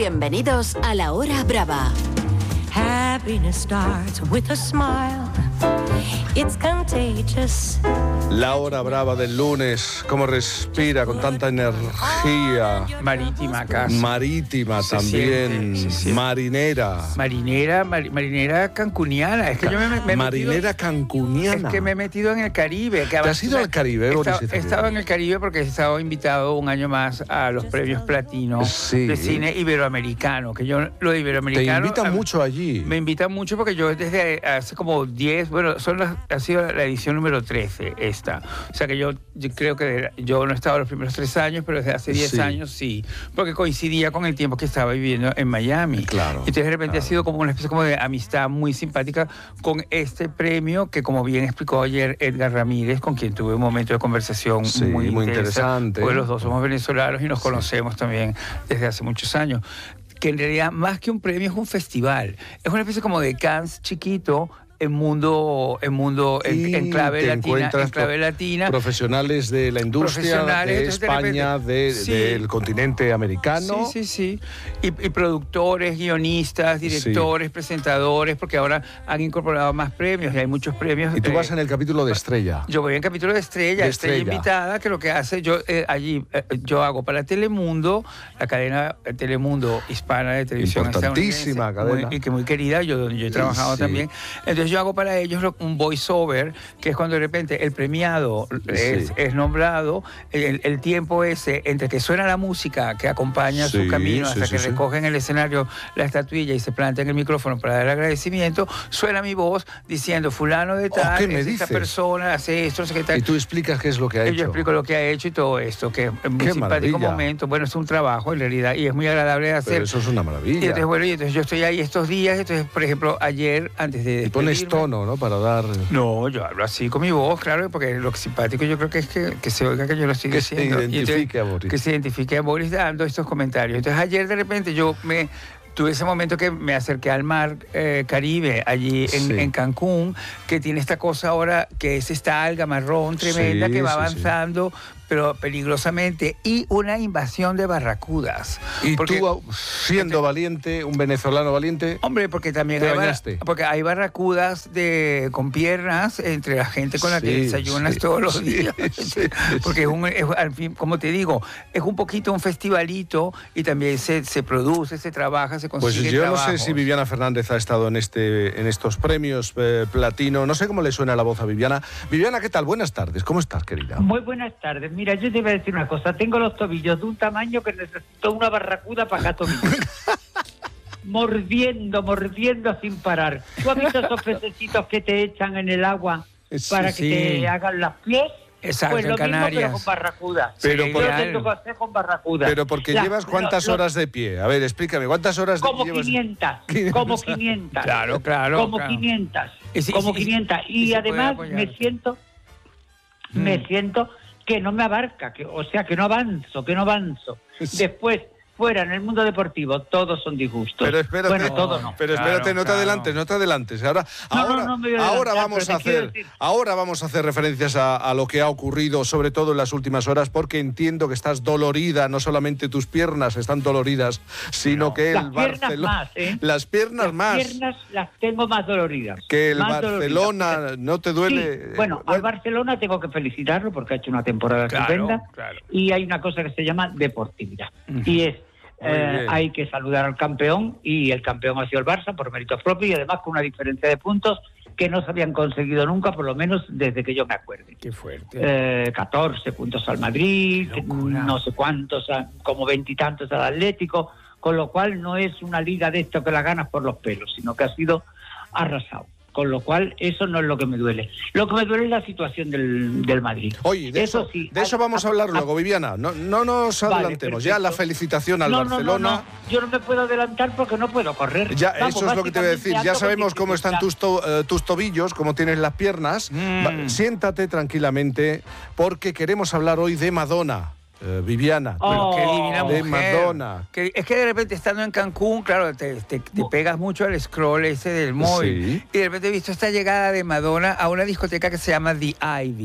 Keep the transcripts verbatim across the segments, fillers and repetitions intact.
Bienvenidos a La Hora Brava. Happiness starts with a smile. It's contagious. La Hora Brava del lunes, cómo respira con tanta energía. Marítima casi. Marítima Se también, siente, se siente. marinera. Marinera, mar, marinera cancuniana. Es que yo me, me he Marinera metido, cancuniana. Es que me he metido en el Caribe. Que ¿Te has ido al Caribe, He Boris? estado, he estado en el Caribe porque he estado invitado un año más a los premios Platino Sí. de cine iberoamericano. Que yo lo de Te iberoamericano. invitan a- mucho allí. Me invitan mucho porque yo desde hace como diez, bueno, son las, ha sido la edición número trece esta. O sea que yo, yo creo que yo no he estado los primeros tres años, pero desde hace diez Sí. años sí, porque coincidía con el tiempo que estaba viviendo en Miami. Claro, Entonces de repente claro. ha sido como una especie como de amistad muy simpática con este premio que, como bien explicó ayer Edgar Ramírez, con quien tuve un momento de conversación Sí, muy, muy intensa, interesante. porque los dos somos venezolanos y nos conocemos también desde hace muchos años. Que en realidad más que un premio es un festival. Es una especie como de Cannes chiquito en mundo, en mundo, en, Y en clave te latina, encuentras en clave pro- latina. Profesionales de la industria, Profesionales, de entonces, de España, repente- de- sí. del continente americano. Sí, sí, sí. Y, y productores, guionistas, directores, presentadores, porque ahora han incorporado más premios y hay muchos premios. Y tú eh, vas en el capítulo de Estrella. Yo voy en capítulo de Estrella, De Estrella, Estrella. invitada, que lo que hace, yo eh, allí, eh, yo hago para Telemundo, la cadena eh, Telemundo hispana de televisión Importantísima estadounidense, cadena. muy, y que muy querida, yo donde yo he trabajado Sí. también. Entonces yo hago para ellos lo- un voiceover, que es cuando de repente el premiado es, Sí. es nombrado, el, el tiempo ese entre que suena la música que acompaña Sí, su camino sí, hasta sí, que sí. recogen el escenario la estatuilla y se plantan el micrófono para dar agradecimiento, suena mi voz diciendo fulano de Oh, tal, ¿qué me es esta dices? persona, hace esto, no sé qué tal. Y tú explicas qué es lo que ha Y hecho. yo explico lo que ha hecho y todo esto, que es muy Qué simpático maravilla. momento. Bueno, es un trabajo en realidad y es muy agradable de hacer. Pero eso es una Y maravilla. entonces, bueno, y entonces yo estoy ahí estos días, entonces, por ejemplo, ayer, antes de Y pones despedirme- tono, ¿no? Para dar... No, yo hablo así con mi voz, claro, porque lo simpático yo creo que es que, que se oiga que yo lo estoy Que se diciendo. Y entonces, identifique a Boris. Que se identifique a Boris dando estos comentarios. Entonces ayer de repente yo me... Tuve ese momento que me acerqué al mar eh, Caribe, allí en, Sí. en Cancún, que tiene esta cosa ahora, que es esta alga marrón tremenda Sí, que va sí, sí. avanzando, pero peligrosamente, y una invasión de barracudas. Y Porque- tú, siendo valiente, un venezolano valiente, Hombre, porque también ¿Te hay, barra- bañaste? porque hay barracudas de, con piernas entre la gente con la que Sí, desayunas sí, todos los sí, días. sí, Porque es un, es, al fin, como te digo, es un poquito un festivalito y también se, se produce, se trabaja, se pues consigue yo no trabajos. sé si Viviana Fernández ha estado en este en estos premios eh, platino. No sé cómo le suena la voz a Viviana. Viviana, ¿qué tal? Buenas tardes. ¿Cómo estás, querida? Muy buenas tardes. Mira, yo te voy a decir una cosa. Tengo los tobillos de un tamaño que necesito una barracuda para cada tobillo. mordiendo, mordiendo sin parar. ¿Tú has visto esos pececitos que te echan en el agua Sí, para que sí. te hagan las pies? Exacto, pues en lo mismo, Canarias. pero con barracuda. Pero yo por- lo tengo que hacer con barracuda. Pero porque La- llevas lo- cuántas lo- horas de pie. A ver, explícame, ¿cuántas horas de Como llevas? quinientas, como quinientas. Claro, claro, Como claro. quinientas. Y si- como y si- quinientas. y Y, se puede además apoyar. me siento, Mm. me siento que no me abarca, que, o sea, que no avanzo, que no avanzo. Sí. Después, fuera, en el mundo deportivo, todos son disgustos. Pero espérate, Bueno, todo no. pero espérate, Claro, no te claro. adelantes, no te adelantes. Ahora, No, no, ahora, no me voy a ahora adelantar, vamos pero a te quiero hacer, decir- ahora vamos a hacer referencias a, a lo que ha ocurrido, sobre todo en las últimas horas, porque entiendo que estás dolorida. No solamente tus piernas están doloridas, sino que Las el piernas Barcelona, más, ¿eh? las piernas Las más, piernas las tengo más doloridas. que el más Barcelona doloridas. no te Sí, duele. bueno, al Barcelona tengo que felicitarlo porque ha hecho una temporada Claro, estupenda. claro. Y hay una cosa que se llama deportividad. Ujú. Y es, Muy eh, bien. hay que saludar al campeón, y el campeón ha sido el Barça por méritos propios y además con una diferencia de puntos que no se habían conseguido nunca, por lo menos desde que yo me acuerde. Qué fuerte. Eh, catorce puntos al Madrid, Qué locura. no sé cuántos, a- como veintitantos al Atlético, con lo cual no es una liga de esto que la ganas por los pelos, sino que ha sido arrasado. Con lo cual, eso no es lo que me duele. Lo que me duele es la situación del, del Madrid. Oye, de eso, sí, de eso a- vamos a a- hablar a- luego, Viviana. No, no nos Vale, adelantemos. Ya la perfecto. felicitación al no, no, Barcelona. No, no, yo no me puedo adelantar porque no puedo correr. Ya, Vamos, eso es lo que te voy a decir. básicamente Ya ando sabemos con cómo están dificultad. tus, to- eh, tus tobillos, cómo tienes las piernas. Mm. Va- siéntate tranquilamente porque queremos hablar hoy de Madonna, eh, Viviana. Oh, Qué divina de mujer. Madonna. Que, es que de repente estando en Cancún, claro, te, te- te pegas mucho al scroll ese del móvil. Sí. Y de repente he visto esta llegada de Madonna a una discoteca que se llama The Ivy.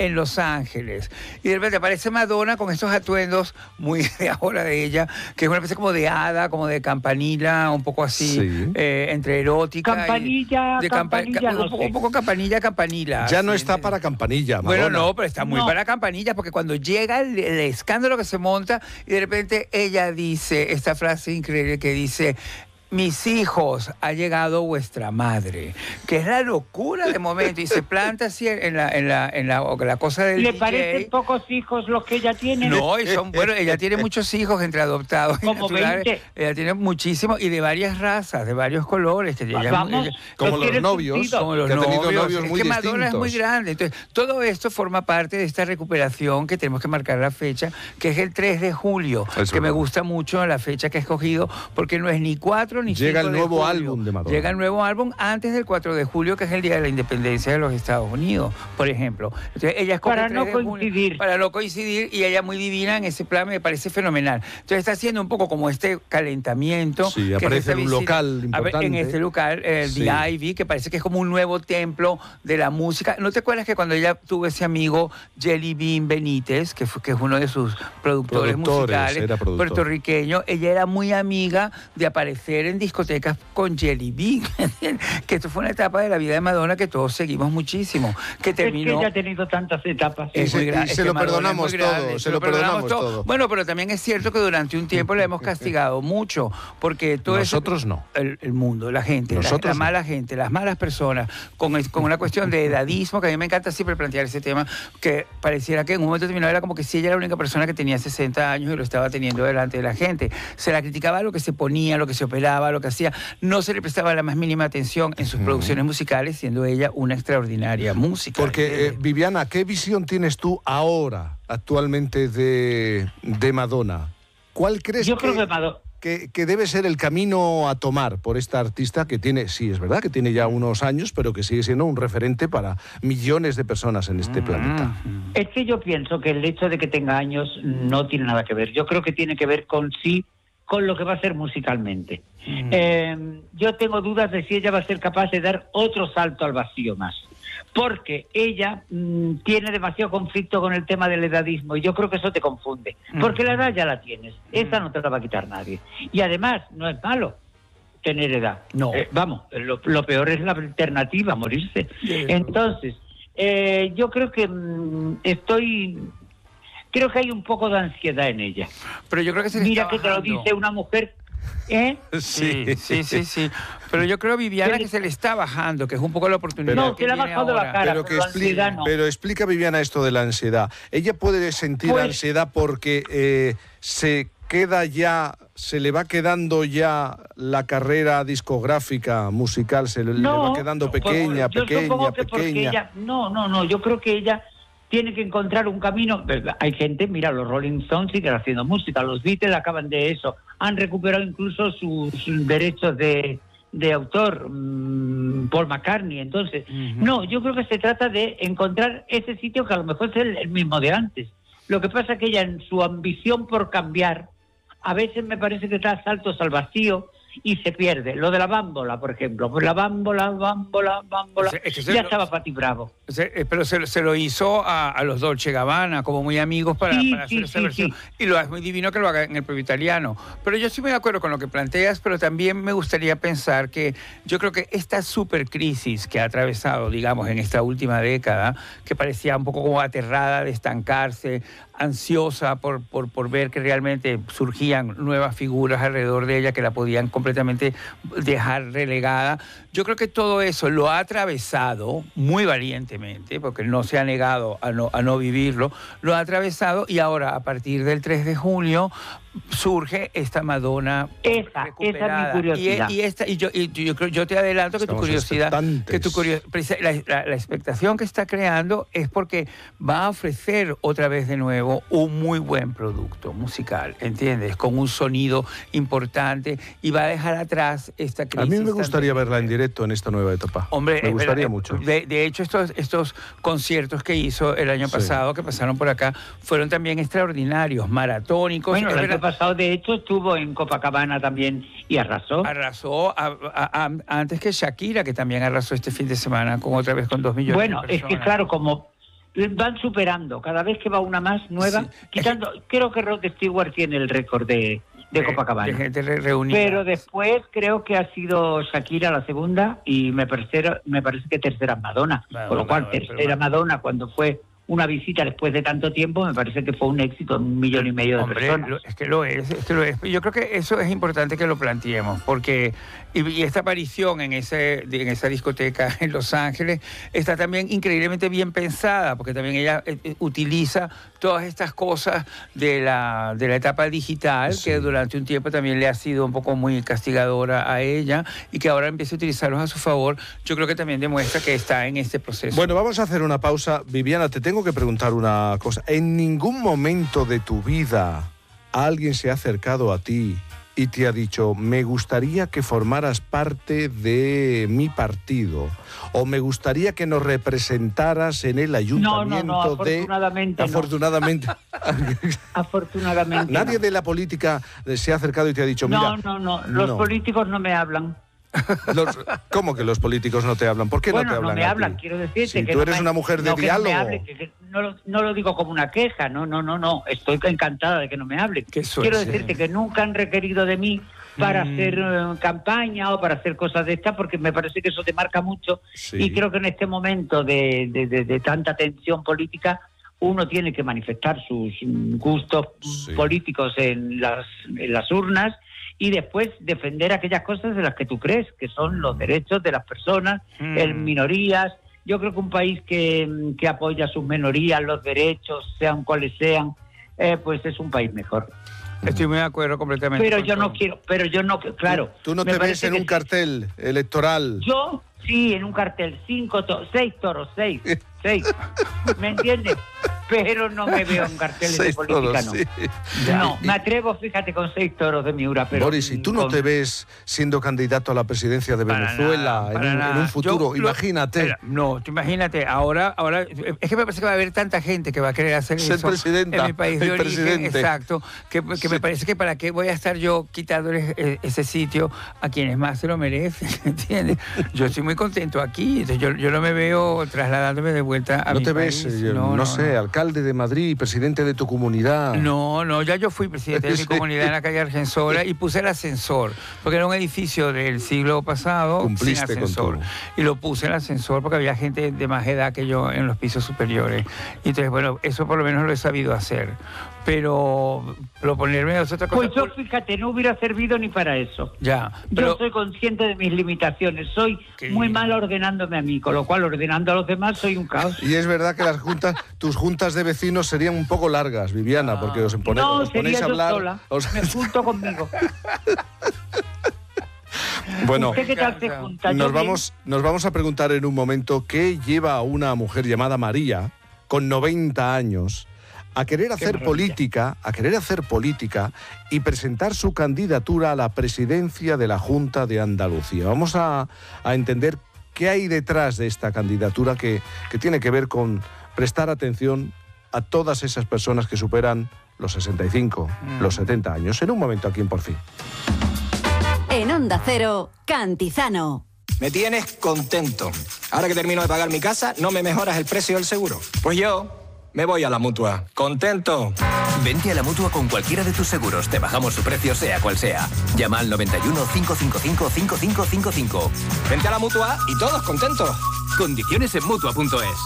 en Los Ángeles. Y de repente aparece Madonna con estos atuendos muy de ahora de ella, que es una especie como de hada, como de campanila, un poco así, Sí. eh, entre erótica Campanilla, y de campanilla, campa- no un, poco, sé. un poco campanilla, campanila. Ya no así, está de- para campanilla, Bueno, Madonna. no, pero está muy No. para campanilla, porque cuando llega el, el escándalo que se monta y de repente ella dice esta frase increíble que dice: mis hijos, ha llegado vuestra madre, que es la locura de momento, y se planta así en la, en la, en la, la cosa del ¿Le D J. parecen pocos hijos los que ella tiene? No, y son, bueno, ella tiene muchos hijos entre adoptados y Como naturales. veinte. Ella tiene muchísimos y de varias razas, de varios colores. Que ella, Vamos, ella- Como no los tiene novios. sentido. como los que ha tenido novios. novios Es muy que Madonna es muy distintos. grande. Entonces, todo esto forma parte de esta recuperación que tenemos que marcar la fecha, que es el tres de julio, Es que me verdad. gusta mucho la fecha que he escogido, porque no es ni cuatro ni Llega cinco el de nuevo julio. álbum de Madonna. Llega el nuevo álbum antes del cuatro de julio, que es el Día de la Independencia de los Estados Unidos, por ejemplo. Entonces, ella escoge Para el no tres de julio, coincidir. para no coincidir, y ella muy divina en ese plan, me parece fenomenal. Entonces está haciendo un poco como este calentamiento. Sí, que es aparece esta en un visita- local a ver, importante. en este local, el Sí. The Ivy, que parece que es como un nuevo templo de la música. ¿No te acuerdas que cuando ella tuvo ese amigo Jelly Bean Benítez, que, fue, que es uno de sus productores, Productores, musicales, era productor. puertorriqueño, ella era muy amiga de aparecer en discotecas con Jelly Bean? Que esto fue una etapa de la vida de Madonna que todos seguimos muchísimo, que Es que terminó... ella ha tenido tantas etapas. Y Es se- muy gra- y es se que lo Madonna es perdonamos muy grande, todo, se lo perdonamos todo. Bueno, pero también es cierto que durante un tiempo la hemos castigado mucho, porque todo eso- Nosotros no. El, el mundo, la gente, la, Nosotros la no. mala gente, las malas personas, con, es- con una cuestión de edadismo, que a mí me encanta siempre plantear ese tema, que pareciera que en un momento determinado era como que si ella era la única persona que tenía sesenta años y lo estaba teniendo delante de la gente. Se la criticaba lo que se ponía, lo que se operaba, lo que hacía, no se le prestaba la más mínima atención en sus producciones musicales, siendo ella una extraordinaria música. Porque, eh, Viviana, ¿qué visión tienes tú ahora, actualmente, de, de Madonna? ¿Cuál crees Yo que, creo que Madonna... que, que debe ser el camino a tomar por esta artista que tiene, sí, es verdad, que tiene ya unos años, pero que sigue siendo un referente para millones de personas en este planeta? Es que yo pienso que el hecho de que tenga años no tiene nada que ver. Yo creo que tiene que ver con sí, con lo que va a hacer musicalmente. Eh, yo tengo dudas de si ella va a ser capaz de dar otro salto al vacío más. Porque ella mm, tiene demasiado conflicto con el tema del edadismo y yo creo que eso te confunde. Porque la edad ya la tienes. Esa no te la va a quitar nadie. Y además, no es malo tener edad. No. Eh, vamos, lo, lo peor es la alternativa, morirse. Sí. Entonces, eh, yo creo que mm, estoy... Creo que hay un poco de ansiedad en ella. Pero yo creo que se le Mira está que te lo bajando. dice una mujer... ¿Eh? Sí, sí, sí, sí. Pero yo creo, Viviana, que se le está bajando, que es un poco la oportunidad. No, que se le ha viene bajado la ahora. cara. Pero, que pero explica, ansiedad no. pero explica, Viviana, esto de la ansiedad. Ella puede sentir Pues- ansiedad porque eh, se queda ya, se le va quedando ya la carrera discográfica musical, se le, le va quedando pues, pequeña, yo pequeña, supongo que porque pequeña. ella, no, no, no, yo creo que ella tiene que encontrar un camino. Hay gente, mira, los Rolling Stones siguen haciendo música, los Beatles acaban de eso, han recuperado incluso sus derechos de, de autor, mmm, Paul McCartney. Entonces, Ujú. no, yo creo que se trata de encontrar ese sitio que a lo mejor es el, el mismo de antes. Lo que pasa es que ella, en su ambición por cambiar, a veces me parece que da saltos al vacío y se pierde. Lo de la bámbola, por ejemplo. Pues la bámbola, bámbola, bámbola. Es que- es que se ya lo- estaba Patti Bravo. Se- eh, pero se, se lo hizo a, a los Dolce Gabbana, como muy amigos para, Sí, para hacer sí, esa sí, versión. sí. Y lo es muy divino que lo haga en el propio italiano. Pero yo estoy muy de acuerdo con lo que planteas, pero también me gustaría pensar que yo creo que esta supercrisis que ha atravesado, digamos, en esta última década, que parecía un poco como aterrada de estancarse, ansiosa por, por, por ver que realmente surgían nuevas figuras alrededor de ella que la podían completamente dejar relegada. Yo creo que todo eso lo ha atravesado muy valientemente, porque no se ha negado a no, a no vivirlo, lo ha atravesado y ahora, a partir del tres de julio, surge esta Madonna Esa, esa es mi recuperada. curiosidad. Y, y esta, y yo, y yo, creo- yo te adelanto que tu Estamos curiosidad, expectantes. que tu curio- preci- la, la- la expectación que está creando es porque va a ofrecer otra vez de nuevo un muy buen producto musical, ¿entiendes? Con un sonido importante y va a dejar atrás esta A crisis. mí me tan gustaría verla en terrible. directo en esta nueva etapa. Hombre, me es gustaría verdad, mucho. De, de hecho, estos, estos conciertos que hizo el año Sí. pasado, que pasaron por acá, fueron también extraordinarios, maratónicos. Bueno, Es el verdad, año pasado, de hecho, estuvo en Copacabana también y arrasó. arrasó a- a- a- antes que Shakira, que también arrasó este fin de semana con otra vez con dos millones Bueno, de es personas. que claro, como van superando. Cada vez que va una más nueva, Sí. quitando... Creo que Rod Stewart tiene el récord de, de, de Copacabana. De gente re reunida. Pero después creo que ha sido Shakira la segunda y me parece, me parece que tercera Madonna. Bueno, Con lo cual, bueno, tercera pero... Madonna, cuando fue una visita después de tanto tiempo, me parece que fue un éxito en un millón y medio de Hombre, personas. lo, es que lo es, es que lo es. Yo creo que eso es importante que lo planteemos, porque y, y esta aparición en ese en esa discoteca en Los Ángeles está también increíblemente bien pensada, porque también ella eh, utiliza todas estas cosas de la de la etapa digital, sí. que durante un tiempo también le ha sido un poco muy castigadora a ella, y que ahora empieza a utilizarlos a su favor. Yo creo que también demuestra que está en este proceso. Bueno, vamos a hacer una pausa. Viviana, te tengo que preguntar una cosa. ¿En ningún momento de tu vida alguien se ha acercado a ti y te ha dicho, me gustaría que formaras parte de mi partido, o me gustaría que nos representaras en el ayuntamiento? No, no, no, afortunadamente de... Afortunadamente. No. Afortunadamente. ¿Nadie no. de la política se ha acercado y te ha dicho, mira... No, no, no, los no. políticos no me hablan. Los, ¿Cómo que los políticos no te hablan? ¿Por qué bueno, no te hablan? no me hablan, quiero decirte si que tú no eres me, una mujer de no, que diálogo. No, me hable, que, que no, lo, no lo digo como una queja, no, no, no, no. Estoy encantada de que no me hablen. Qué suerte. Quiero decirte que nunca han requerido de mí para mm. hacer uh, campaña o para hacer cosas de estas, porque me parece que eso te marca mucho. Sí. Y creo que en este momento de, de, de, de tanta tensión política, uno tiene que manifestar sus gustos sí. políticos en las, en las urnas, y después defender aquellas cosas de las que tú crees, que son los derechos de las personas, mm. el minorías. Yo creo que un país que, que apoya a sus minorías, los derechos, sean cuales sean, eh, pues es un país mejor. Estoy muy de acuerdo completamente. Pero con yo todo. no quiero, pero yo no, claro. Tú, tú no me te ves en un que cartel electoral. Yo, sí, en un cartel, cinco, to seis toros, seis, seis, ¿me entiendes? Pero no me veo en carteles seis de política, toros, no. Sí. No, Y, me atrevo, fíjate, con seis toros de Miura, pero... Boris, ¿y tú no con... te ves siendo candidato a la presidencia de Para Venezuela nada, en, un, en un futuro? Yo, lo, imagínate. Espera, no, tú imagínate, ahora, ahora, es que me parece que va a haber tanta gente que va a querer hacer Ser eso presidenta, en mi país de el origen, presidente. exacto, que, que Sí. me parece que para qué voy a estar yo quitándoles ese sitio a quienes más se lo merecen, ¿entiendes? Yo estoy muy contento aquí, entonces yo, yo no me veo trasladándome de vuelta a ¿No mi te país. ves, eh, no, no, no sé, no. alcalde de Madrid, presidente de tu comunidad? No, no, ya yo fui presidente de mi Sí. comunidad en la calle Argensola y puse el ascensor, porque era un edificio del siglo pasado Cumpliste sin con ascensor. todo. Y lo puse en el ascensor porque había gente de más edad que yo en los pisos superiores. Y entonces, bueno, eso por lo menos lo he sabido hacer. Pero proponerme es otra cosa. Pues yo, fíjate, no hubiera servido ni para eso. Ya, pero... Yo soy consciente de mis limitaciones, soy Qué muy bien. mal ordenándome a mí, con lo cual ordenando a los demás soy un caos. Y es verdad que las juntas, tus juntas de vecinos serían un poco largas, Viviana, porque os, pone, No, os ponéis sería a yo hablar. sola, os- me junto conmigo. Bueno, ¿Usted qué tal se junta? Yo nos bien. vamos, nos vamos a preguntar en un momento qué lleva a una mujer llamada María, con noventa años, a querer hacer maravilla. política, a querer hacer política y presentar su candidatura a la presidencia de la Junta de Andalucía. Vamos a, a entender qué hay detrás de esta candidatura que, que tiene que ver con prestar atención a todas esas personas que superan los sesenta y cinco, Mm. los setenta años. En un momento aquí en Por Fin. En Onda Cero, Cantizano. Me tienes contento. Ahora que termino de pagar mi casa, ¿no me mejoras el precio del seguro? Pues yo me voy a la Mutua. ¡Contento! Vente a la Mutua con cualquiera de tus seguros. Te bajamos su precio sea cual sea. Llama al noventa y uno, cinco cinco cinco, cinco cinco cinco cinco. Vente a la Mutua y todos contentos. Condiciones en Mutua punto es.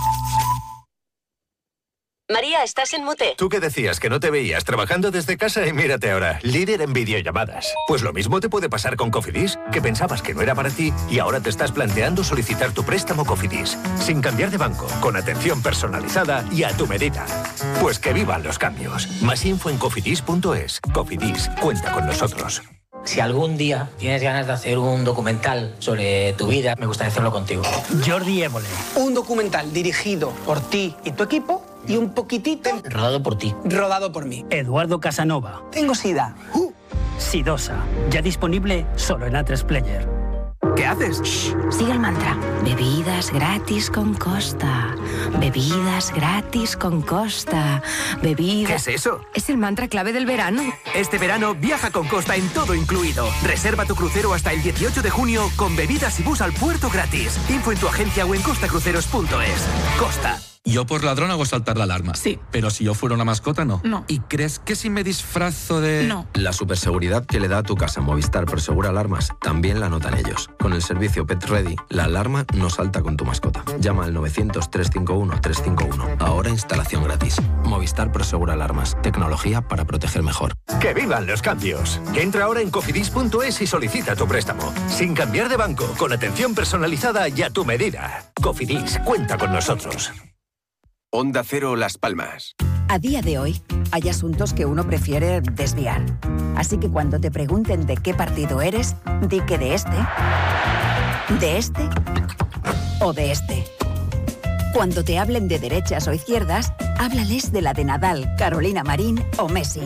María, ¿estás en mute? Tú que decías que no te veías trabajando desde casa y mírate ahora, líder en videollamadas. Pues lo mismo te puede pasar con Cofidis, que pensabas que no era para ti y ahora te estás planteando solicitar tu préstamo Cofidis, sin cambiar de banco, con atención personalizada y a tu medida. Pues que vivan los cambios. Más info en cofidis punto es. Cofidis, cuenta con nosotros. Si algún día tienes ganas de hacer un documental sobre tu vida, me gustaría hacerlo contigo. Jordi Évole. Un documental dirigido por ti y tu equipo y un poquitito Rodado por ti. rodado por mí. Eduardo Casanova. Tengo sida. Uh. Sidosa. Ya disponible solo en A tres Player. ¿Qué haces? Sigue el mantra. Bebidas gratis con Costa. Bebidas gratis con Costa. Bebidas... ¿Qué es eso? Es el mantra clave del verano. Este verano viaja con Costa en todo incluido. Reserva tu crucero hasta el dieciocho de junio con bebidas y bus al puerto gratis. Info en tu agencia o en costa cruceros punto es. Costa. Yo por ladrón hago saltar la alarma. Sí. Pero si yo fuera una mascota, no. No. ¿Y crees que si me disfrazo de...? No. La superseguridad que le da a tu casa Movistar Prosegura Alarmas también la notan ellos. Con el servicio Pet Ready, la alarma no salta con tu mascota. Llama al novecientos, trescientos cincuenta y uno, trescientos cincuenta y uno. Ahora instalación gratis. Movistar Prosegura Alarmas. Tecnología para proteger mejor. ¡Que vivan los cambios! Entra ahora en cofidis punto es y solicita tu préstamo. Sin cambiar de banco, con atención personalizada y a tu medida. Cofidis, cuenta con nosotros. Onda Cero Las Palmas. A día de hoy, hay asuntos que uno prefiere desviar. Así que cuando te pregunten de qué partido eres, di que de este, de este o de este. Cuando te hablen de derechas o izquierdas, háblales de la de Nadal, Carolina Marín o Messi.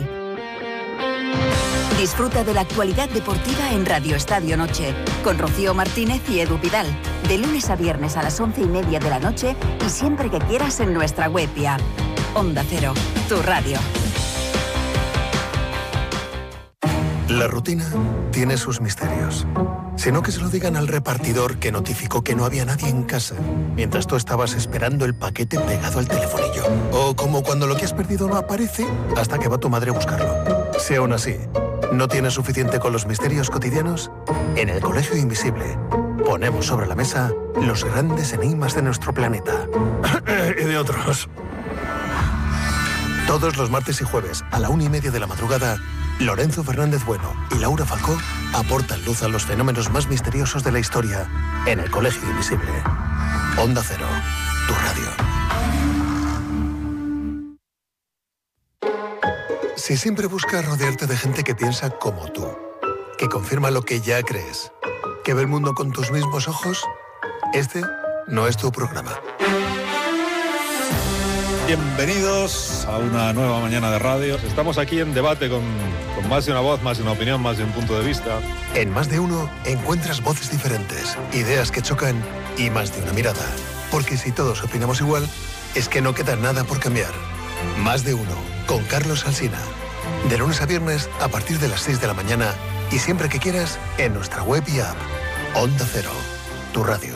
Disfruta de la actualidad deportiva en Radio Estadio Noche, con Rocío Martínez y Edu Pidal, de lunes a viernes a las once y media de la noche y siempre que quieras en nuestra web y app. Onda Cero, tu radio. La rutina tiene sus misterios. Si no, que se lo digan al repartidor que notificó que no había nadie en casa, mientras tú estabas esperando el paquete pegado al telefonillo. O como cuando lo que has perdido no aparece hasta que va tu madre a buscarlo. Si aún así no tienes suficiente con los misterios cotidianos, en el Colegio Invisible ponemos sobre la mesa los grandes enigmas de nuestro planeta. Y de otros. Todos los martes y jueves a la una y media de la madrugada, Lorenzo Fernández Bueno y Laura Falcó aportan luz a los fenómenos más misteriosos de la historia en el Colegio Invisible. Onda Cero, tu radio. Si siempre buscas rodearte de gente que piensa como tú, que confirma lo que ya crees, que ve el mundo con tus mismos ojos, este no es tu programa. Bienvenidos a una nueva mañana de radio. Estamos aquí en debate con, con más de una voz, más de una opinión, más de un punto de vista. En Más de Uno encuentras voces diferentes, ideas que chocan y más de una mirada. Porque si todos opinamos igual, es que no queda nada por cambiar. Más de Uno, con Carlos Alsina. De lunes a viernes a partir de las seis de la mañana y siempre que quieras en nuestra web y app. Onda Cero, tu radio.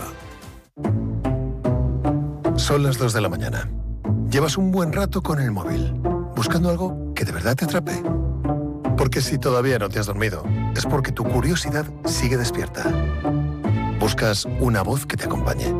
Son las dos de la mañana. Llevas un buen rato con el móvil, buscando algo que de verdad te atrape. Porque si todavía no te has dormido, es porque tu curiosidad sigue despierta. Buscas una voz que te acompañe.